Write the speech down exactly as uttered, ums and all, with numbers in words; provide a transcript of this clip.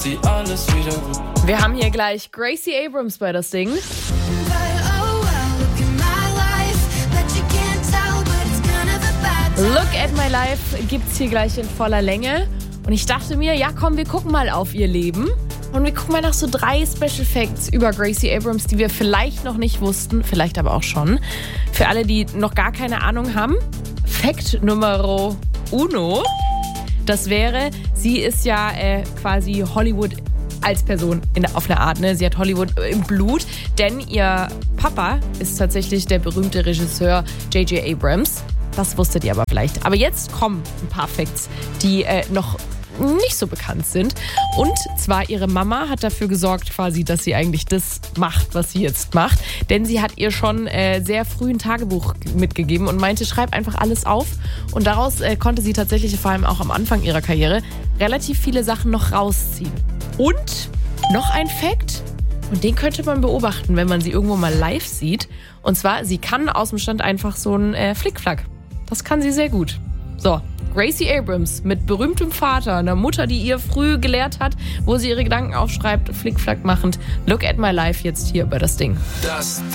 sie alles wieder gut. Wir haben hier gleich Gracie Abrams bei das Ding. Look at My Life gibt's hier gleich in voller Länge. Und ich dachte mir, ja komm, wir gucken mal auf ihr Leben. Und wir gucken mal nach so drei Special Facts über Gracie Abrams, die wir vielleicht noch nicht wussten, vielleicht aber auch schon. Für alle, die noch gar keine Ahnung haben. Fact Numero uno. Das wäre, sie ist ja äh, quasi Hollywood als Person in, auf eine Art. Ne? Sie hat Hollywood im Blut, denn ihr Papa ist tatsächlich der berühmte Regisseur J J Abrams. Das wusstet ihr aber vielleicht. Aber jetzt kommen ein paar Facts, die äh, noch nicht so bekannt sind. Und zwar ihre Mama hat dafür gesorgt quasi, dass sie eigentlich das macht, was sie jetzt macht. Denn sie hat ihr schon äh, sehr früh ein Tagebuch mitgegeben und meinte, schreib einfach alles auf. Und daraus äh, konnte sie tatsächlich vor allem auch am Anfang ihrer Karriere relativ viele Sachen noch rausziehen. Und noch ein Fact, und den könnte man beobachten, wenn man sie irgendwo mal live sieht. Und zwar, sie kann aus dem Stand einfach so ein äh, Flickflack. Das kann sie sehr gut. So, Gracie Abrams mit berühmtem Vater, einer Mutter, die ihr früh gelehrt hat, wo sie ihre Gedanken aufschreibt, Flickflack machend. Look at My Life jetzt hier über das Ding. Das